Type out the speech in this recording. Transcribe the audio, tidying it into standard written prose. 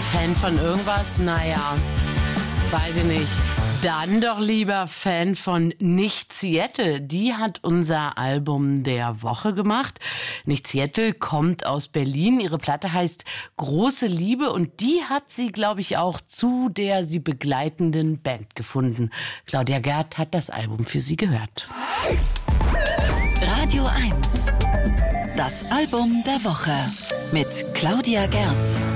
Fan von irgendwas? Naja, weiß ich nicht. Dann doch lieber Fan von Nicht Seattle. Die hat unser Album der Woche gemacht. Nicht Seattle kommt aus Berlin. Ihre Platte heißt Große Liebe und die hat sie, glaube ich, auch zu der sie begleitenden Band gefunden. Claudia Gerd hat das Album für sie gehört. Radio 1. Das Album der Woche mit Claudia Gerd.